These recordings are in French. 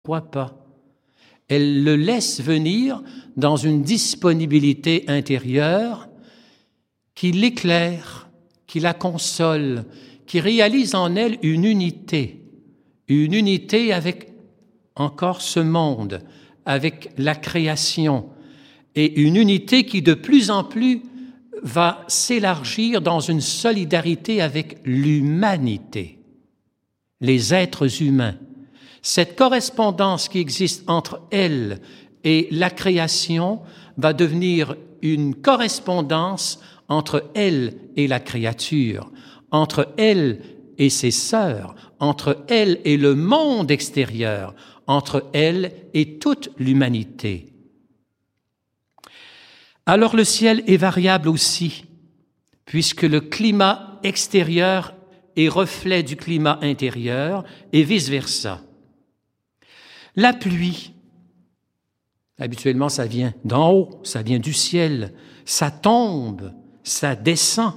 Pourquoi pas? Elle le laisse venir dans une disponibilité intérieure qui l'éclaire, qui la console, qui réalise en elle une unité avec encore ce monde, avec la création, et une unité qui de plus en plus va s'élargir dans une solidarité avec l'humanité, les êtres humains. Cette correspondance qui existe entre elle et la création va devenir une correspondance entre elle et la créature, entre elle et ses sœurs, entre elle et le monde extérieur, entre elle et toute l'humanité. Alors le ciel est variable aussi, puisque le climat extérieur est reflet du climat intérieur et vice-versa. La pluie, habituellement ça vient d'en haut, ça vient du ciel, ça tombe, ça descend.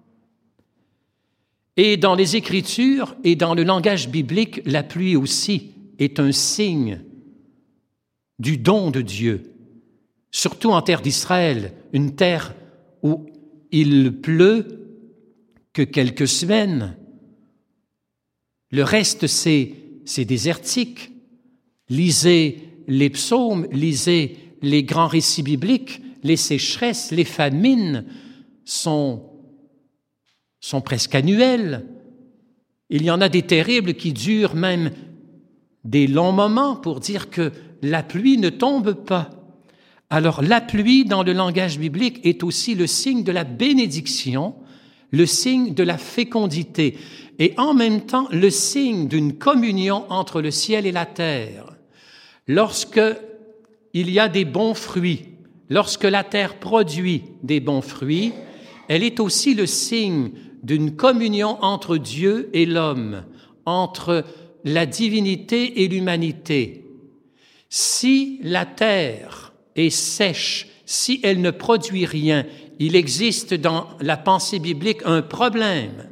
Et dans les Écritures et dans le langage biblique, la pluie aussi est un signe du don de Dieu, surtout en terre d'Israël, une terre où il pleut que quelques semaines. Le reste, c'est désertique. Lisez les psaumes, lisez les grands récits bibliques, les sécheresses, les famines sont presque annuelles. Il y en a des terribles qui durent même des longs moments pour dire que la pluie ne tombe pas. Alors la pluie, dans le langage biblique, est aussi le signe de la bénédiction, le signe de la fécondité et en même temps le signe d'une communion entre le ciel et la terre. Lorsque il y a des bons fruits, lorsque la terre produit des bons fruits, elle est aussi le signe d'une communion entre Dieu et l'homme, entre la divinité et l'humanité. Si la terre est sèche, si elle ne produit rien, il existe dans la pensée biblique un problème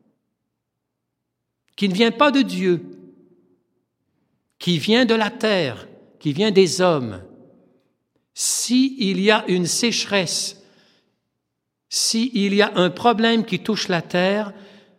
qui ne vient pas de Dieu, qui vient de la terre, qui vient des hommes. S'il y a une sécheresse, s'il y a un problème qui touche la terre,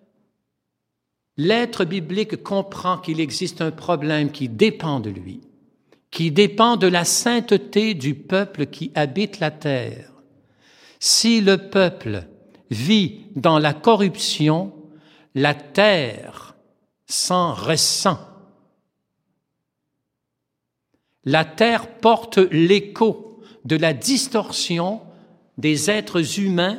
l'être biblique comprend qu'il existe un problème qui dépend de lui, qui dépend de la sainteté du peuple qui habite la terre. Si le peuple vit dans la corruption, la terre s'en ressent. La terre porte l'écho de la distorsion des êtres humains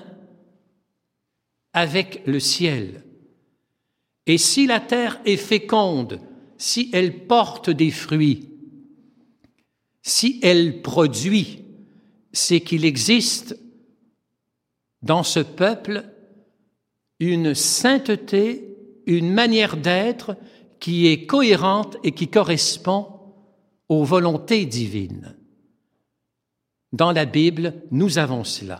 avec le ciel. Et si la terre est féconde, si elle porte des fruits, si elle produit, c'est qu'il existe dans ce peuple une sainteté, une manière d'être qui est cohérente et qui correspond aux volontés divines. Dans la Bible, nous avons cela.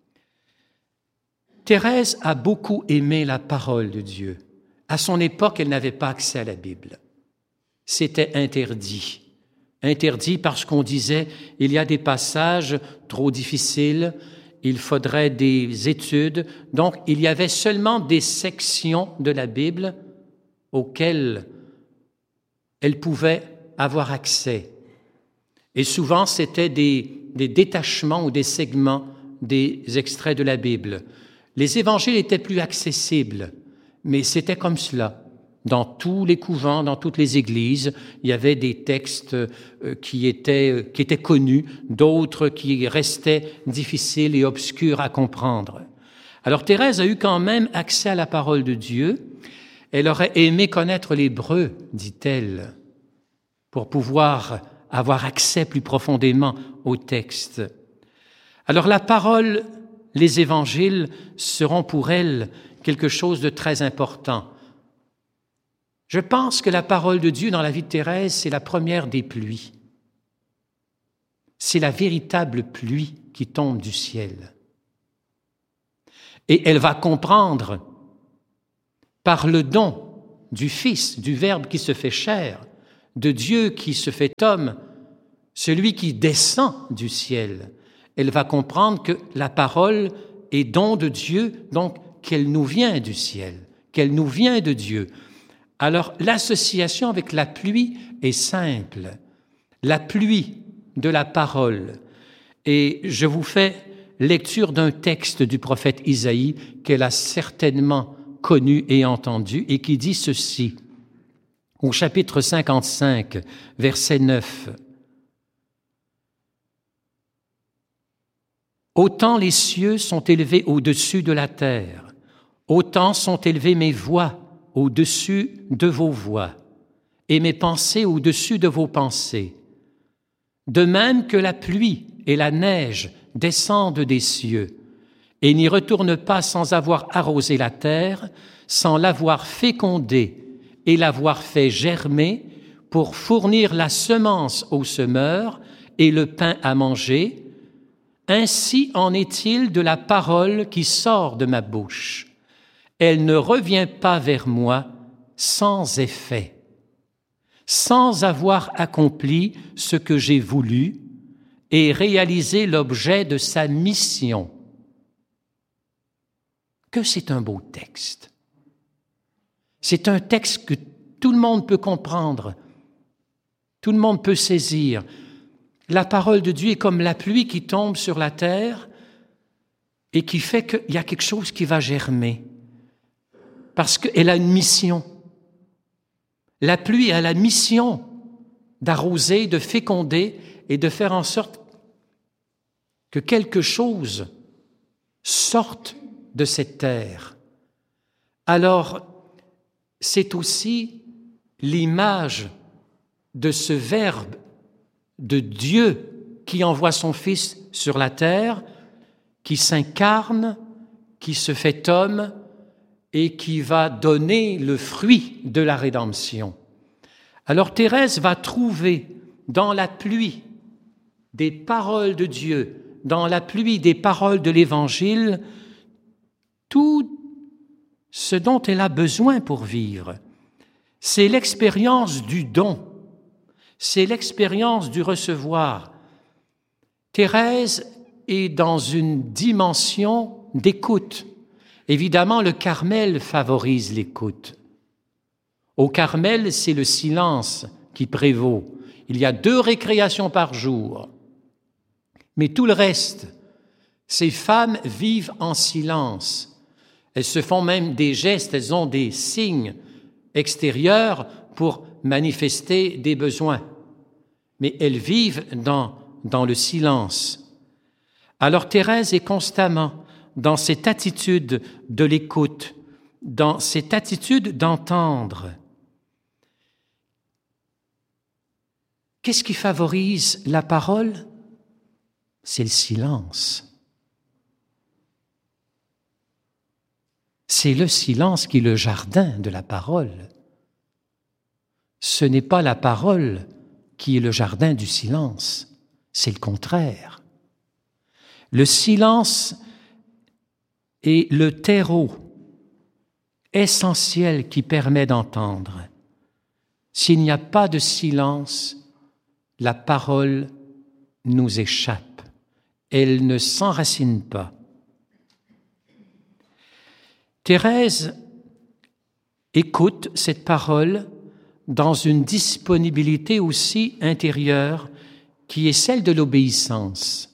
Thérèse a beaucoup aimé la parole de Dieu. À son époque, elle n'avait pas accès à la Bible. C'était interdit. Interdit parce qu'on disait, il y a des passages trop difficiles, il faudrait des études. Donc, il y avait seulement des sections de la Bible auxquelles elle pouvait avoir accès. Et souvent, c'était des détachements ou des segments des extraits de la Bible. Les évangiles étaient plus accessibles, mais c'était comme cela. Dans tous les couvents, dans toutes les églises, il y avait des textes qui étaient connus, d'autres qui restaient difficiles et obscurs à comprendre. Alors Thérèse a eu quand même accès à la parole de Dieu. Elle aurait aimé connaître l'hébreu, dit-elle, pour pouvoir avoir accès plus profondément au texte. Alors la parole, les évangiles seront pour elle quelque chose de très important. Je pense que la parole de Dieu dans la vie de Thérèse, c'est la première des pluies. C'est la véritable pluie qui tombe du ciel. Et elle va comprendre, par le don du Fils, du Verbe qui se fait chair, de Dieu qui se fait homme, celui qui descend du ciel, elle va comprendre que la parole est don de Dieu, donc qu'elle nous vient du ciel, qu'elle nous vient de Dieu. Alors l'association avec la pluie est simple, la pluie de la parole. Et je vous fais lecture d'un texte du prophète Isaïe qu'elle a certainement connu et entendu et qui dit ceci, au chapitre 55, verset 9. « Autant les cieux sont élevés au-dessus de la terre, autant sont élevées mes voix au-dessus de vos voix, et mes pensées au-dessus de vos pensées. De même que la pluie et la neige descendent des cieux, et n'y retournent pas sans avoir arrosé la terre, sans l'avoir fécondée et l'avoir fait germer, pour fournir la semence au semeur et le pain à manger, ainsi en est-il de la parole qui sort de ma bouche. Elle ne revient pas vers moi sans effet, sans avoir accompli ce que j'ai voulu et réalisé l'objet de sa mission. » Que c'est un beau texte. C'est un texte que tout le monde peut comprendre, tout le monde peut saisir. La parole de Dieu est comme la pluie qui tombe sur la terre et qui fait qu'il y a quelque chose qui va germer, parce qu'elle a une mission. La pluie a la mission d'arroser, de féconder et de faire en sorte que quelque chose sorte de cette terre. Alors, c'est aussi l'image de ce Verbe de Dieu qui envoie son Fils sur la terre, qui s'incarne, qui se fait homme et qui va donner le fruit de la rédemption. Alors Thérèse va trouver dans la pluie des paroles de Dieu, dans la pluie des paroles de l'Évangile, tout ce dont elle a besoin pour vivre. C'est l'expérience du don, c'est l'expérience du recevoir. Thérèse est dans une dimension d'écoute. Évidemment, le Carmel favorise l'écoute. Au Carmel, c'est le silence qui prévaut. Il y a 2 récréations par jour. Mais tout le reste, ces femmes vivent en silence. Elles se font même des gestes, elles ont des signes extérieurs pour manifester des besoins. Mais elles vivent dans le silence. Alors Thérèse est constamment dans cette attitude de l'écoute, dans cette attitude d'entendre. Qu'est-ce qui favorise la parole? C'est le silence. C'est le silence qui est le jardin de la parole. Ce n'est pas la parole qui est le jardin du silence, c'est le contraire. Le silence est le terreau essentiel qui permet d'entendre. S'il n'y a pas de silence, la parole nous échappe. Elle ne s'enracine pas. Thérèse écoute cette parole dans une disponibilité aussi intérieure qui est celle de l'obéissance,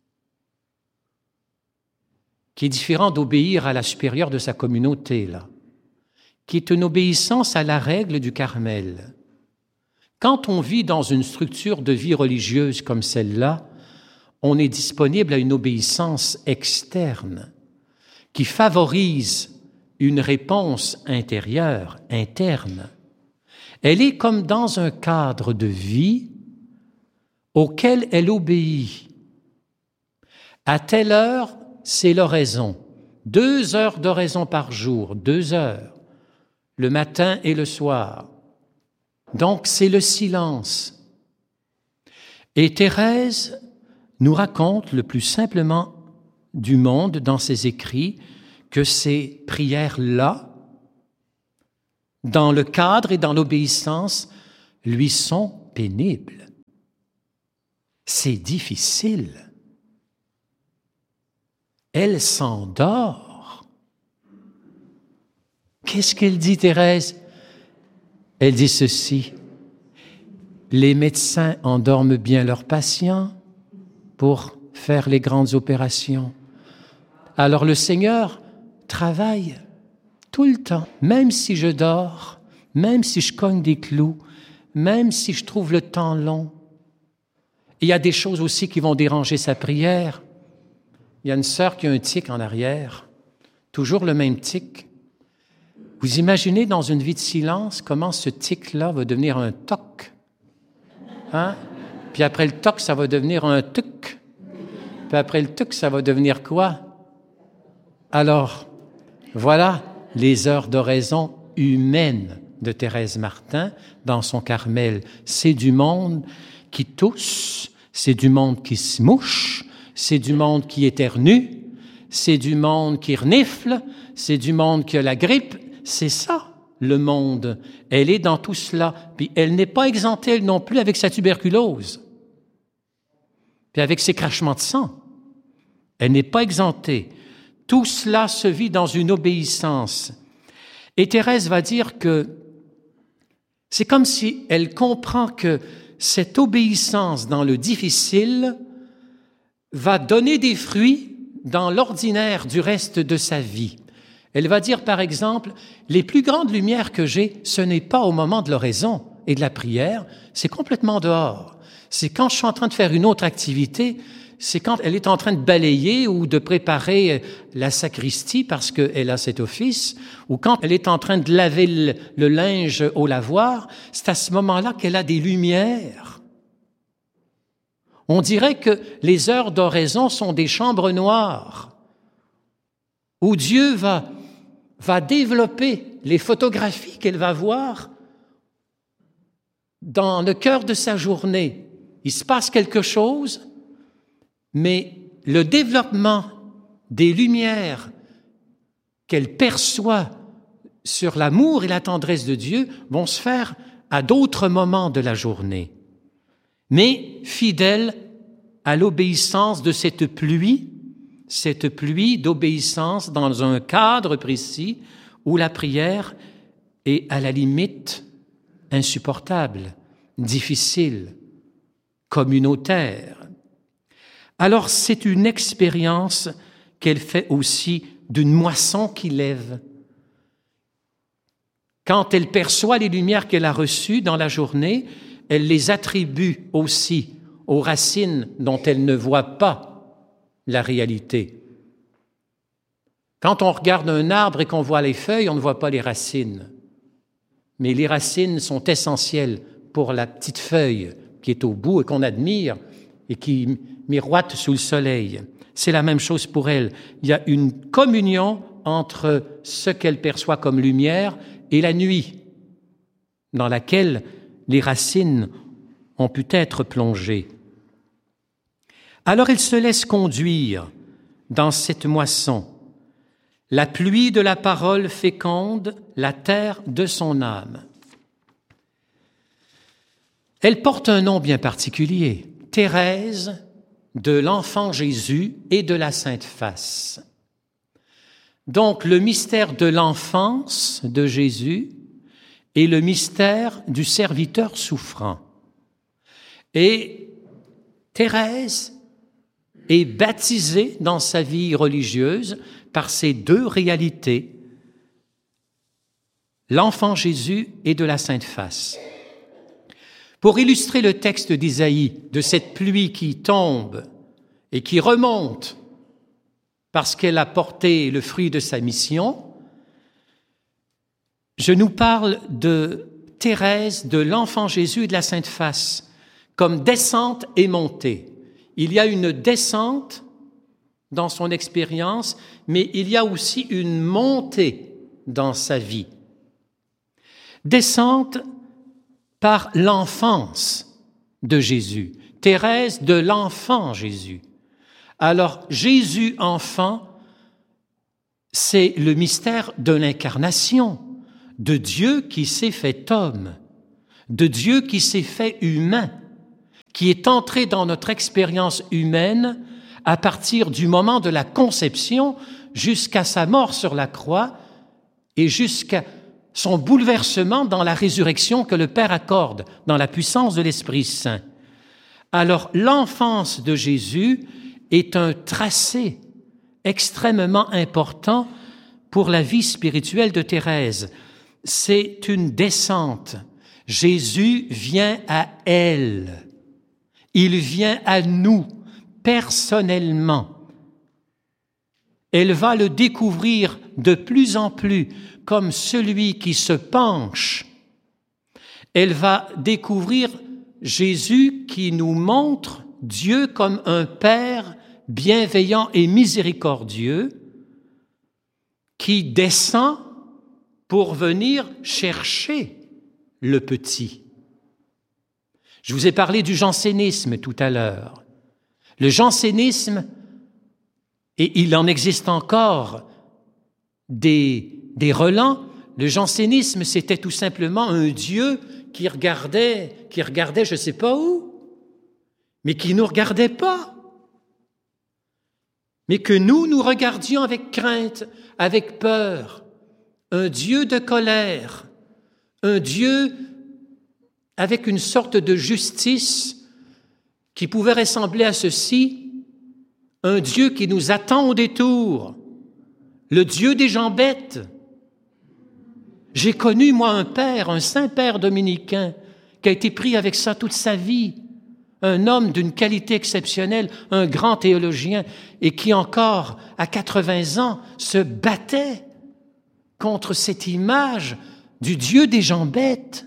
qui est différente d'obéir à la supérieure de sa communauté, là, qui est une obéissance à la règle du Carmel. Quand on vit dans une structure de vie religieuse comme celle-là, on est disponible à une obéissance externe qui favorise une réponse intérieure, interne. Elle est comme dans un cadre de vie auquel elle obéit. À telle heure, c'est l'oraison. 2 heures d'oraison par jour, 2 heures, le matin et le soir. Donc, c'est le silence. Et Thérèse nous raconte le plus simplement du monde dans ses écrits que ces prières-là, dans le cadre et dans l'obéissance, lui sont pénibles. C'est difficile. Elle s'endort. Qu'est-ce qu'elle dit, Thérèse? Elle dit ceci: les médecins endorment bien leurs patients pour faire les grandes opérations. Alors le Seigneur travaille tout le temps, même si je dors, même si je cogne des clous, même si je trouve le temps long. Il y a des choses aussi qui vont déranger sa prière. Il y a une sœur qui a un tic en arrière, toujours le même tic. Vous imaginez dans une vie de silence comment ce tic-là va devenir un toc? Hein? Puis après le toc, ça va devenir un tuc. Puis après le tuc, ça va devenir quoi? Alors, voilà les heures d'oraison humaines de Thérèse Martin dans son Carmel. C'est du monde qui tousse, c'est du monde qui se mouche, c'est du monde qui éternue, c'est du monde qui renifle, c'est du monde qui a la grippe. C'est ça, le monde. Elle est dans tout cela. Puis elle n'est pas exemptée, elle non plus, avec sa tuberculose. Puis avec ses crachements de sang. Elle n'est pas exemptée. Tout cela se vit dans une obéissance. Et Thérèse va dire que c'est comme si elle comprend que cette obéissance dans le difficile va donner des fruits dans l'ordinaire du reste de sa vie. Elle va dire, par exemple, les plus grandes lumières que j'ai, ce n'est pas au moment de l'oraison et de la prière, c'est complètement dehors. C'est quand je suis en train de faire une autre activité, c'est quand elle est en train de balayer ou de préparer la sacristie parce qu'elle a cet office, ou quand elle est en train de laver le linge au lavoir, c'est à ce moment-là qu'elle a des lumières. On dirait que les heures d'oraison sont des chambres noires où Dieu va développer les photographies qu'elle va voir dans le cœur de sa journée. Il se passe quelque chose, mais le développement des lumières qu'elle perçoit sur l'amour et la tendresse de Dieu vont se faire à d'autres moments de la journée. Mais fidèle à l'obéissance de cette pluie d'obéissance dans un cadre précis où la prière est à la limite insupportable, difficile, communautaire. Alors c'est une expérience qu'elle fait aussi d'une moisson qui lève. Quand elle perçoit les lumières qu'elle a reçues dans la journée, elle les attribue aussi aux racines dont elle ne voit pas la réalité. Quand on regarde un arbre et qu'on voit les feuilles, on ne voit pas les racines. Mais les racines sont essentielles pour la petite feuille qui est au bout et qu'on admire et qui miroite sous le soleil. C'est la même chose pour elle. Il y a une communion entre ce qu'elle perçoit comme lumière et la nuit, dans laquelle les racines ont pu être plongées. Alors elle se laisse conduire dans cette moisson. La pluie de la parole féconde la terre de son âme. Elle porte un nom bien particulier, Thérèse de l'enfant Jésus et de la Sainte Face. Donc le mystère de l'enfance de Jésus et le mystère du serviteur souffrant. Et Thérèse est baptisée dans sa vie religieuse par ces deux réalités, l'enfant Jésus et de la Sainte Face. Pour illustrer le texte d'Isaïe, de cette pluie qui tombe et qui remonte parce qu'elle a porté le fruit de sa mission, je nous parle de Thérèse, de l'enfant Jésus et de la Sainte Face, comme descente et montée. Il y a une descente dans son expérience, mais il y a aussi une montée dans sa vie. Descente par l'enfance de Jésus, Thérèse de l'enfant Jésus. Alors, Jésus enfant, c'est le mystère de l'incarnation, de Dieu qui s'est fait homme, de Dieu qui s'est fait humain, qui est entré dans notre expérience humaine à partir du moment de la conception jusqu'à sa mort sur la croix et jusqu'à son bouleversement dans la résurrection que le Père accorde dans la puissance de l'Esprit Saint. Alors, l'enfance de Jésus est un tracé extrêmement important pour la vie spirituelle de Thérèse. C'est une descente. Jésus vient à elle. Il vient à nous, personnellement. Elle va le découvrir de plus en plus comme celui qui se penche. Elle va découvrir Jésus qui nous montre Dieu comme un Père bienveillant et miséricordieux qui descend pour venir chercher le petit. Je vous ai parlé du jansénisme tout à l'heure. Le jansénisme, et il en existe encore des relents, le jansénisme, c'était tout simplement un Dieu qui regardait je ne sais pas où, mais qui ne nous regardait pas. Mais que nous regardions avec crainte, avec peur. Un Dieu de colère, un Dieu avec une sorte de justice qui pouvait ressembler à ceci, un Dieu qui nous attend au détour, le Dieu des gens bêtes. J'ai connu, moi, un père, un saint-père dominicain, qui a été pris avec ça toute sa vie, un homme d'une qualité exceptionnelle, un grand théologien, et qui encore, à 80 ans, se battait contre cette image du Dieu des gens bêtes.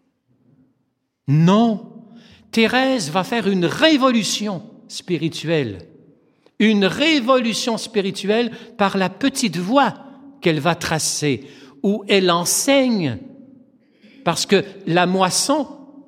Non, Thérèse va faire une révolution spirituelle par la petite voie qu'elle va tracer, où elle enseigne, parce que la moisson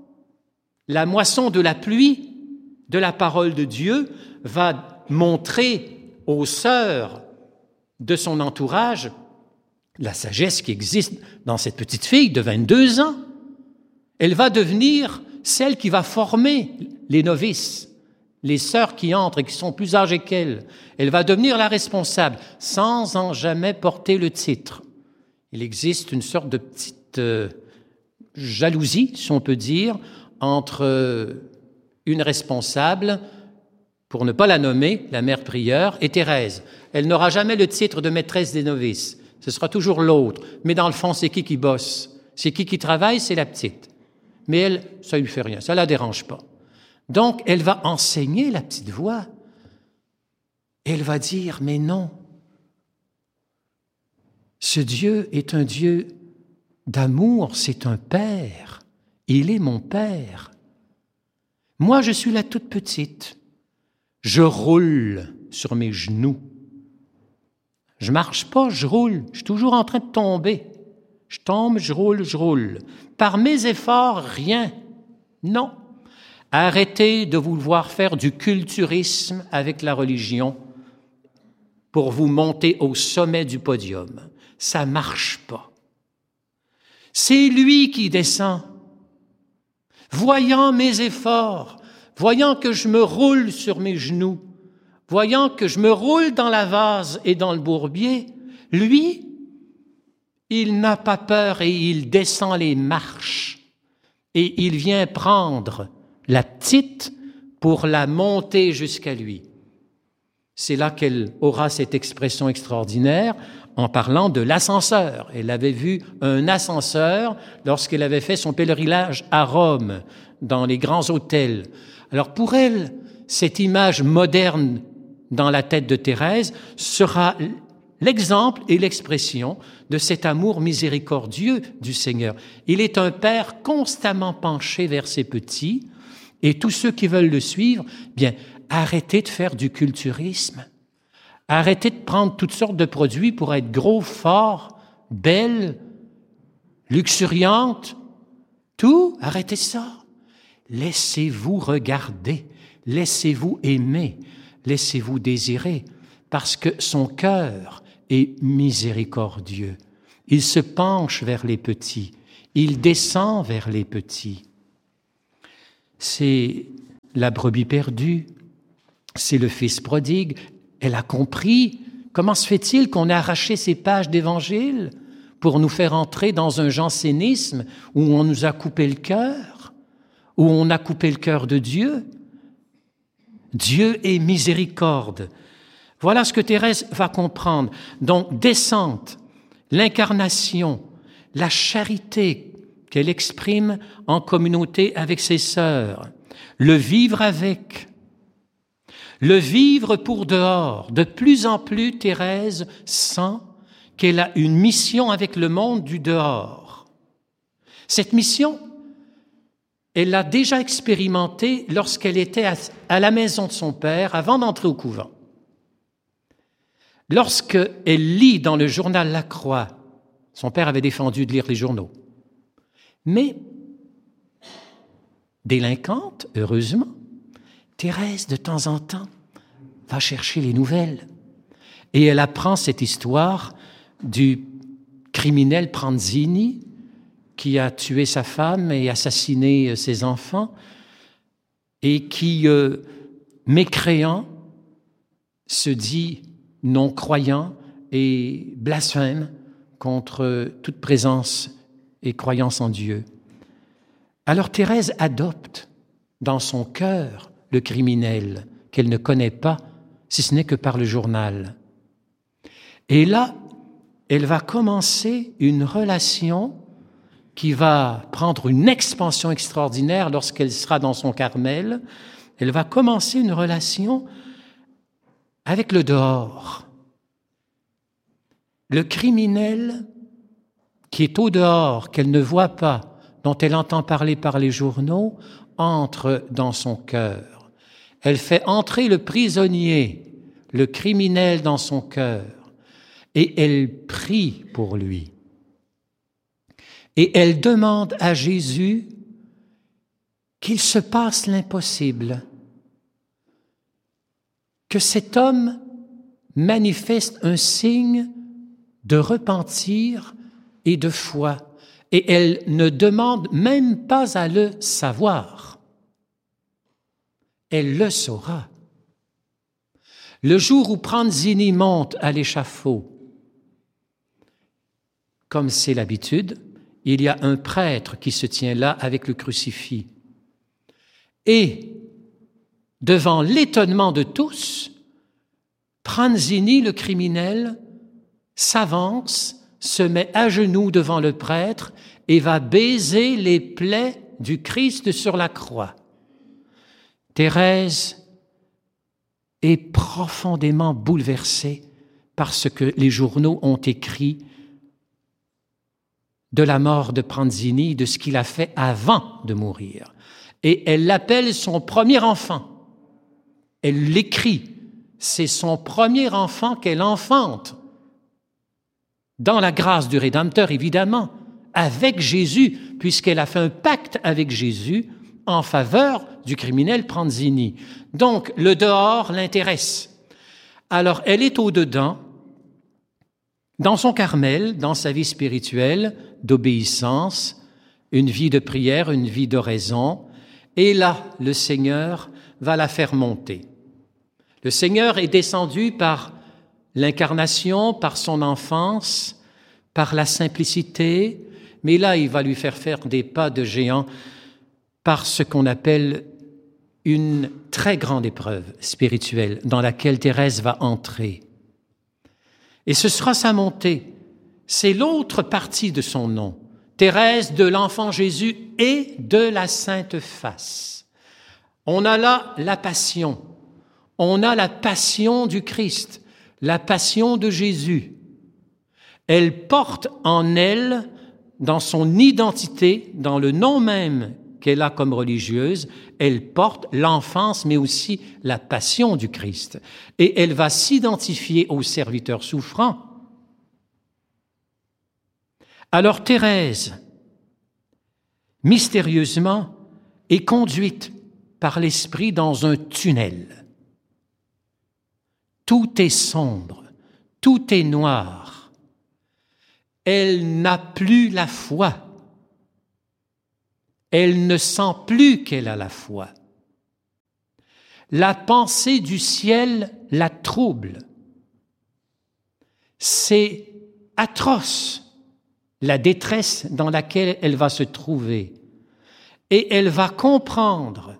de la pluie, de la parole de Dieu, va montrer aux sœurs de son entourage la sagesse qui existe dans cette petite fille de 22 ans. Elle va devenir celle qui va former les novices, les sœurs qui entrent et qui sont plus âgées qu'elle. Elle va devenir la responsable, sans en jamais porter le titre. Il existe une sorte de petite jalousie, si on peut dire, entre une responsable, pour ne pas la nommer, la mère prieure, et Thérèse. Elle n'aura jamais le titre de maîtresse des novices. Ce sera toujours l'autre. Mais dans le fond, c'est qui bosse? C'est qui travaille? C'est la petite. Mais elle, ça lui fait rien, ça la dérange pas. Donc, elle va enseigner la petite voix. Elle va dire, mais non, ce Dieu est un Dieu d'amour, c'est un Père. Il est mon Père. Moi, je suis la toute petite. Je roule sur mes genoux. Je marche pas, je roule. Je suis toujours en train de tomber. Je tombe, je roule. Par mes efforts, rien. Non. Arrêtez de vouloir faire du culturisme avec la religion pour vous monter au sommet du podium. Ça marche pas. C'est lui qui descend. Voyant mes efforts, voyant que je me roule sur mes genoux, voyant que je me roule dans la vase et dans le bourbier, lui, il n'a pas peur et il descend les marches et il vient prendre la petite pour la monter jusqu'à lui. C'est là qu'elle aura cette expression extraordinaire en parlant de l'ascenseur. Elle avait vu un ascenseur lorsqu'elle avait fait son pèlerinage à Rome, dans les grands hôtels. Alors pour elle, cette image moderne dans la tête de Thérèse sera l'exemple et l'expression de cet amour miséricordieux du Seigneur. Il est un Père constamment penché vers ses petits, et tous ceux qui veulent le suivre, bien, arrêtez de faire du culturisme. Arrêtez de prendre toutes sortes de produits pour être gros, forts, belles, luxuriantes. Tout, arrêtez ça. Laissez-vous regarder, laissez-vous aimer, laissez-vous désirer, parce que son cœur est miséricordieux. Il se penche vers les petits. Il descend vers les petits. C'est la brebis perdue, c'est le fils prodigue. Elle a compris. Comment se fait-il qu'on ait arraché ces pages d'Évangile pour nous faire entrer dans un jansénisme où on nous a coupé le cœur, où on a coupé le cœur de Dieu? Dieu est miséricorde. Voilà ce que Thérèse va comprendre. Donc, descente, l'incarnation, la charité qu'elle exprime en communauté avec ses sœurs, le vivre avec, le vivre pour dehors. De plus en plus, Thérèse sent qu'elle a une mission avec le monde du dehors. Cette mission, elle l'a déjà expérimentée lorsqu'elle était à la maison de son père avant d'entrer au couvent. Lorsqu'elle lit dans le journal La Croix, son père avait défendu de lire les journaux, mais délinquante, heureusement, Thérèse, de temps en temps, va chercher les nouvelles. Et elle apprend cette histoire du criminel Pranzini qui a tué sa femme et assassiné ses enfants et qui, mécréant, se dit non-croyant et blasphème contre toute présence et croyance en Dieu. Alors Thérèse adopte dans son cœur le criminel qu'elle ne connaît pas, si ce n'est que par le journal. Et là, elle va commencer une relation qui va prendre une expansion extraordinaire lorsqu'elle sera dans son Carmel. Elle va commencer une relation avec le dehors. Le criminel qui est au dehors, qu'elle ne voit pas, dont elle entend parler par les journaux, entre dans son cœur. Elle fait entrer le prisonnier, le criminel dans son cœur, et elle prie pour lui. Et elle demande à Jésus qu'il se passe l'impossible, que cet homme manifeste un signe de repentir et de foi. Et elle ne demande même pas à le savoir. Elle le saura. Le jour où Pranzini monte à l'échafaud, comme c'est l'habitude, il y a un prêtre qui se tient là avec le crucifix. Et, devant l'étonnement de tous, Pranzini, le criminel, s'avance, se met à genoux devant le prêtre et va baiser les plaies du Christ sur la croix. Thérèse est profondément bouleversée par ce que les journaux ont écrit de la mort de Pranzini, de ce qu'il a fait avant de mourir. Et elle l'appelle son premier enfant. Elle l'écrit. C'est son premier enfant qu'elle enfante. Dans la grâce du Rédempteur, évidemment, avec Jésus, puisqu'elle a fait un pacte avec Jésus en faveur du criminel Pranzini. Donc, le dehors l'intéresse. Alors, elle est au-dedans, dans son Carmel, dans sa vie spirituelle, d'obéissance, une vie de prière, une vie d'oraison. Et là, le Seigneur va la faire monter. Le Seigneur est descendu par l'incarnation, par son enfance, par la simplicité, mais là, il va lui faire faire des pas de géant par ce qu'on appelle une très grande épreuve spirituelle dans laquelle Thérèse va entrer. Et ce sera sa montée. C'est l'autre partie de son nom. Thérèse de l'enfant Jésus et de la Sainte Face. On a là la passion. On a la passion du Christ, la passion de Jésus. Elle porte en elle, dans son identité, dans le nom même qu'elle a comme religieuse, elle porte l'enfance, mais aussi la passion du Christ. Et elle va s'identifier au serviteur souffrant. Alors Thérèse, mystérieusement, est conduite par l'Esprit dans un tunnel. Tout est sombre, tout est noir. Elle n'a plus la foi. Elle ne sent plus qu'elle a la foi. La pensée du ciel la trouble. C'est atroce la détresse dans laquelle elle va se trouver. Et elle va comprendre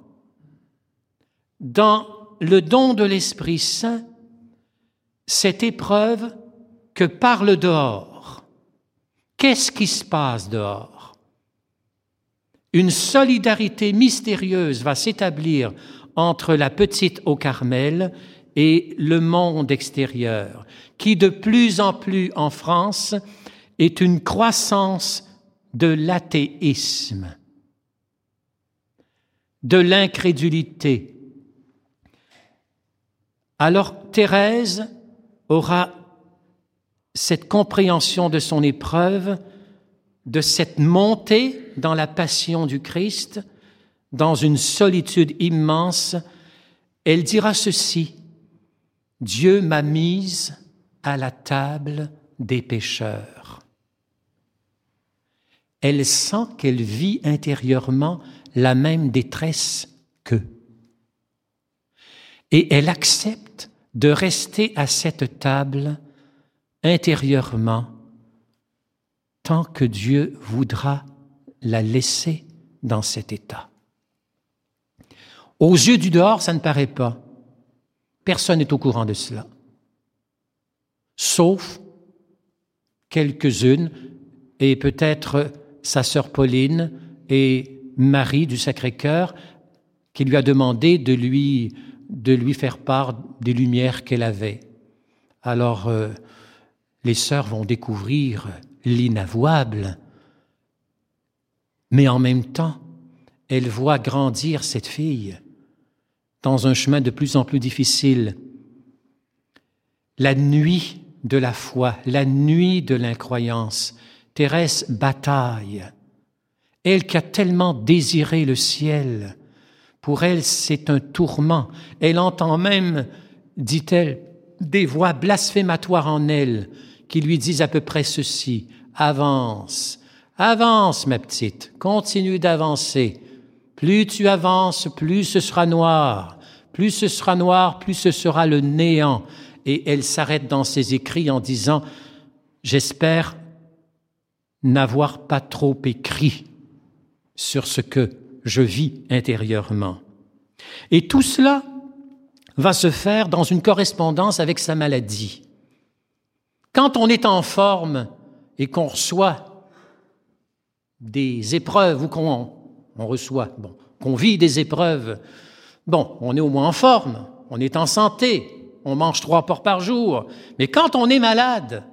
dans le don de l'Esprit Saint cette épreuve que par le dehors. Qu'est-ce qui se passe dehors? Une solidarité mystérieuse va s'établir entre la petite au Carmel et le monde extérieur, qui de plus en plus en France est une croissance de l'athéisme, de l'incrédulité. Alors Thérèse aura cette compréhension de son épreuve, de cette montée dans la passion du Christ, dans une solitude immense. Elle dira ceci: Dieu m'a mise à la table des pécheurs. Elle sent qu'elle vit intérieurement la même détresse qu'eux. Et elle accepte de rester à cette table intérieurement tant que Dieu voudra la laisser dans cet état. Aux yeux du dehors, ça ne paraît pas. Personne n'est au courant de cela. Sauf quelques-unes, et peut-être sa sœur Pauline et Marie du Sacré-Cœur, qui lui a demandé de lui faire part des lumières qu'elle avait. Alors, les sœurs vont découvrir l'inavouable, mais en même temps, elles voient grandir cette fille dans un chemin de plus en plus difficile. La nuit de la foi, la nuit de l'incroyance, Thérèse bataille. Elle qui a tellement désiré le ciel, pour elle c'est un tourment. Elle entend même, dit-elle, des voix blasphématoires en elle qui lui disent à peu près ceci: avance, avance ma petite, continue d'avancer. Plus tu avances, plus ce sera noir. Plus ce sera noir, plus ce sera le néant. Et elle s'arrête dans ses écrits en disant: j'espère n'avoir pas trop écrit sur ce que je vis intérieurement. Et tout cela va se faire dans une correspondance avec sa maladie. Quand on est en forme et qu'on reçoit des épreuves ou qu'on vit des épreuves, on est au moins en forme, on est en santé, on mange 3 porcs par jour. Mais quand on est malade,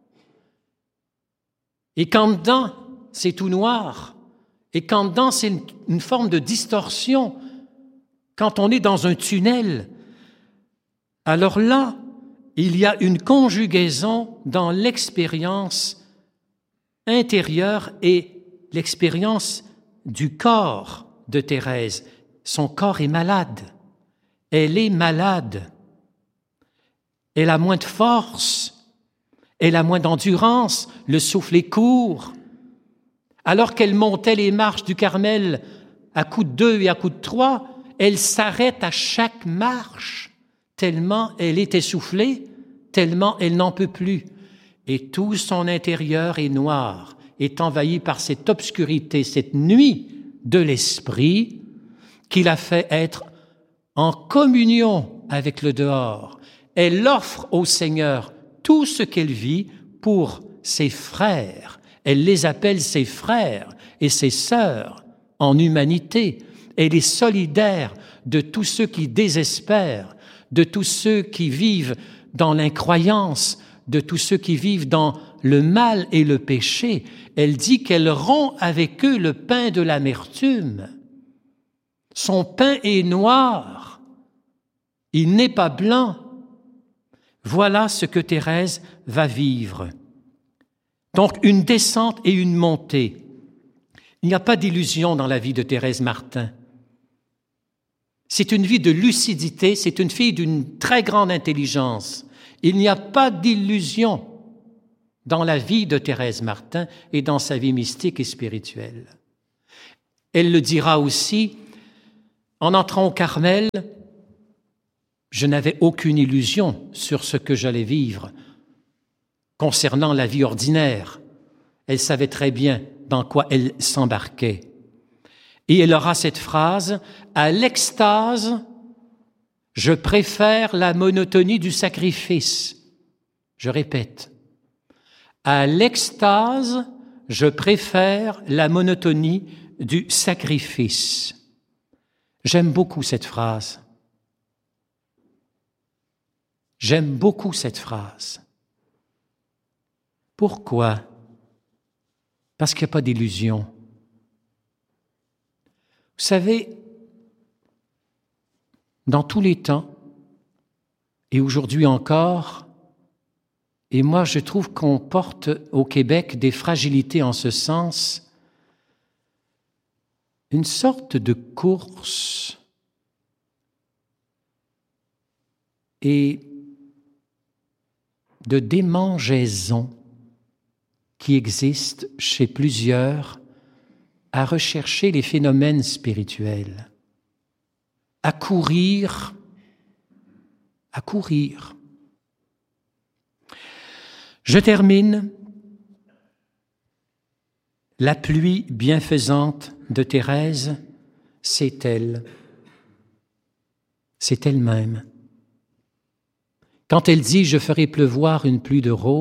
et quand dedans c'est tout noir, et quand dedans c'est une forme de distorsion, quand on est dans un tunnel, alors là, il y a une conjugaison dans l'expérience intérieure et l'expérience du corps de Thérèse. Son corps est malade. Elle est malade. Elle a moins de force. Elle a moins d'endurance. Le souffle est court. Alors qu'elle montait les marches du Carmel à coups de 2 et à coups de 3, elle s'arrête à chaque marche, tellement elle est essoufflée, tellement elle n'en peut plus. Et tout son intérieur est noir, est envahi par cette obscurité, cette nuit de l'esprit qui l'a fait être en communion avec le dehors. Elle offre au Seigneur tout ce qu'elle vit pour ses frères. Elle les appelle ses frères et ses sœurs en humanité. Elle est solidaire de tous ceux qui désespèrent, de tous ceux qui vivent dans l'incroyance, de tous ceux qui vivent dans le mal et le péché. Elle dit qu'elle rompt avec eux le pain de l'amertume. Son pain est noir, il n'est pas blanc. Voilà ce que Thérèse va vivre. Donc une descente et une montée. Il n'y a pas d'illusion dans la vie de Thérèse Martin. C'est une vie de lucidité, c'est une fille d'une très grande intelligence. Il n'y a pas d'illusion dans la vie de Thérèse Martin et dans sa vie mystique et spirituelle. Elle le dira aussi, en entrant au Carmel, je n'avais aucune illusion sur ce que j'allais vivre concernant la vie ordinaire. Elle savait très bien dans quoi elle s'embarquait. Et elle aura cette phrase, « À l'extase, je préfère la monotonie du sacrifice. » Je répète, « À l'extase, je préfère la monotonie du sacrifice. » J'aime beaucoup cette phrase. J'aime beaucoup cette phrase. Pourquoi? Parce qu'il n'y a pas d'illusion. Vous savez, dans tous les temps, et aujourd'hui encore, et moi je trouve qu'on porte au Québec des fragilités en ce sens, une sorte de course et de démangeaison qui existe chez plusieurs à rechercher les phénomènes spirituels, à courir. Je termine. La pluie bienfaisante de Thérèse, c'est elle. C'est elle-même. Quand elle dit « je ferai pleuvoir une pluie de roses »,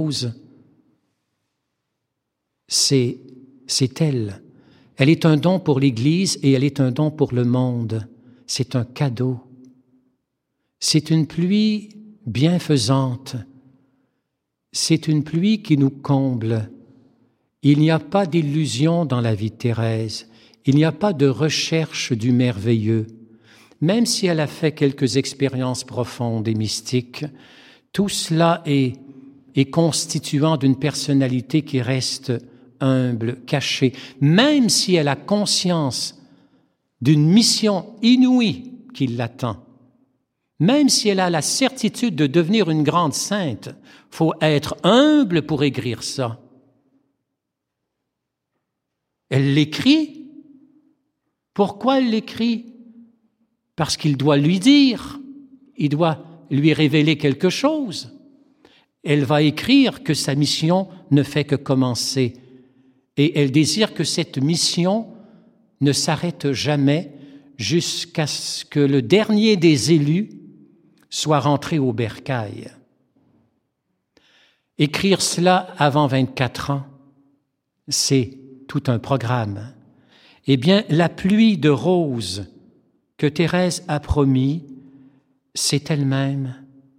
c'est elle. Elle est un don pour l'Église et elle est un don pour le monde. C'est un cadeau. C'est une pluie bienfaisante. C'est une pluie qui nous comble. Il n'y a pas d'illusion dans la vie de Thérèse. Il n'y a pas de recherche du merveilleux. Même si elle a fait quelques expériences profondes et mystiques, tout cela est constituant d'une personnalité qui reste humble, cachée, même si elle a conscience d'une mission inouïe qui l'attend, même si elle a la certitude de devenir une grande sainte, il faut être humble pour écrire ça. Elle l'écrit. Pourquoi elle l'écrit? Parce qu'il doit lui dire, il doit lui révéler quelque chose. Elle va écrire que sa mission ne fait que commencer. Et elle désire que cette mission ne s'arrête jamais jusqu'à ce que le dernier des élus soit rentré au bercail. Écrire cela avant 24 ans, c'est tout un programme. Eh bien, la pluie de roses que Thérèse a promis, c'est elle-même.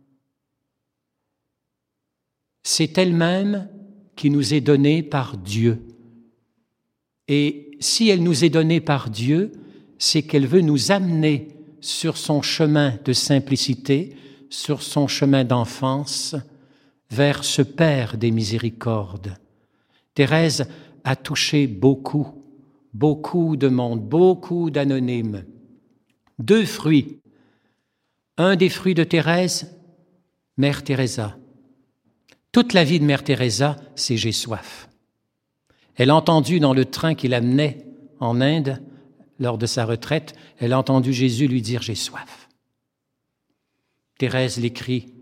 C'est elle-même qui nous est donnée par Dieu. Et si elle nous est donnée par Dieu, c'est qu'elle veut nous amener sur son chemin de simplicité, sur son chemin d'enfance, vers ce Père des miséricordes. Thérèse a touché beaucoup de monde, beaucoup d'anonymes. 2 fruits. Un des fruits de Thérèse, Mère Teresa. Toute la vie de Mère Teresa, c'est « j'ai soif ». Elle a entendu dans le train qui l'amenait en Inde, lors de sa retraite, elle a entendu Jésus lui dire « j'ai soif ». Thérèse l'écrit.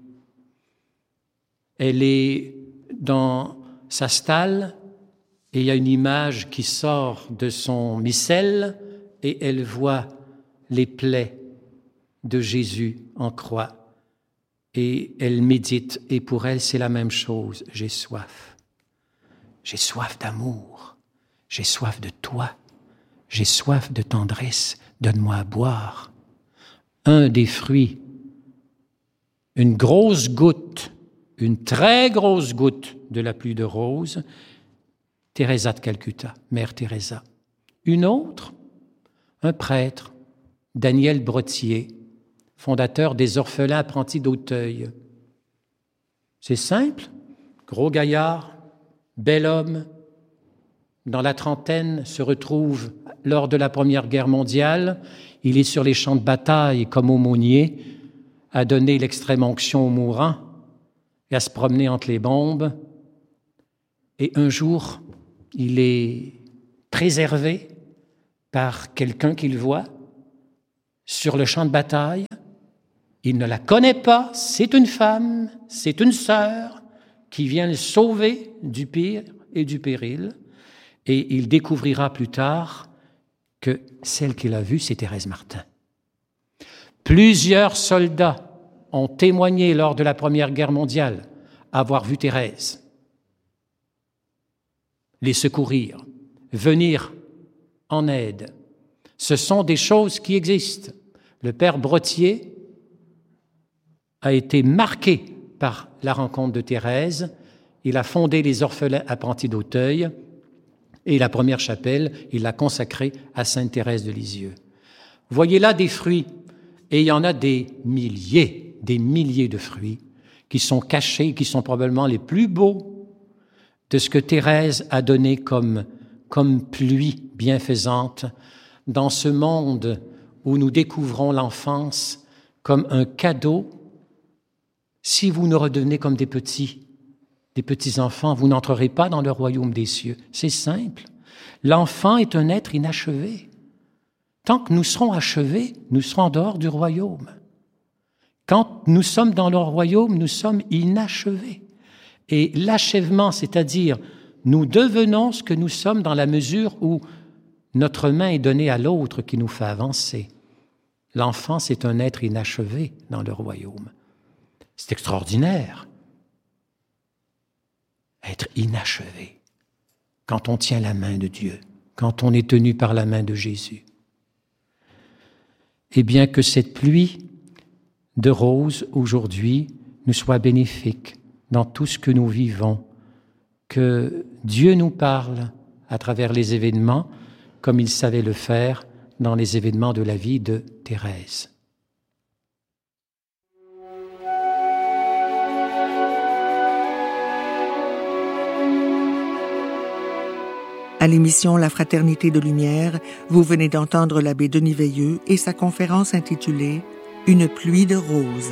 Elle est dans sa stalle et il y a une image qui sort de son missel et elle voit les plaies de Jésus en croix. Et elle médite, et pour elle, c'est la même chose. J'ai soif. J'ai soif d'amour. J'ai soif de toi. J'ai soif de tendresse. Donne-moi à boire. Un des fruits, une grosse goutte, une très grosse goutte de la pluie de roses, Teresa de Calcutta, Mère Teresa. Une autre, un prêtre, Daniel Brottier, fondateur des orphelins apprentis d'Auteuil. C'est simple, gros gaillard, bel homme, dans la trentaine, se retrouve lors de la Première Guerre mondiale. Il est sur les champs de bataille comme aumônier, à donner l'extrême-onction aux mourants et à se promener entre les bombes. Et un jour, il est préservé par quelqu'un qu'il voit sur le champ de bataille. Il ne la connaît pas, c'est une femme, c'est une sœur qui vient le sauver du pire et du péril. Et il découvrira plus tard que celle qu'il a vue, c'est Thérèse Martin. Plusieurs soldats ont témoigné lors de la Première Guerre mondiale avoir vu Thérèse les secourir, venir en aide. Ce sont des choses qui existent. Le père Brottier a été marqué par la rencontre de Thérèse. Il a fondé les orphelins apprentis d'Auteuil et la première chapelle, il l'a consacrée à Sainte Thérèse de Lisieux. Voyez là des fruits, et il y en a des milliers de fruits qui sont cachés, qui sont probablement les plus beaux de ce que Thérèse a donné comme pluie bienfaisante dans ce monde où nous découvrons l'enfance comme un cadeau. Si vous nous redevenez comme des petits enfants, vous n'entrerez pas dans le royaume des cieux. C'est simple. L'enfant est un être inachevé. Tant que nous serons achevés, nous serons en dehors du royaume. Quand nous sommes dans le royaume, nous sommes inachevés. Et l'achèvement, c'est-à-dire nous devenons ce que nous sommes dans la mesure où notre main est donnée à l'autre qui nous fait avancer. L'enfant, c'est un être inachevé dans le royaume. C'est extraordinaire. Être inachevé quand on tient la main de Dieu, quand on est tenu par la main de Jésus. Eh bien, que cette pluie de roses aujourd'hui nous soit bénéfique dans tout ce que nous vivons, que Dieu nous parle à travers les événements, comme il savait le faire dans les événements de la vie de Thérèse. À l'émission La Fraternité de Lumière, vous venez d'entendre l'abbé Denis Veilleux et sa conférence intitulée « Une pluie de roses ».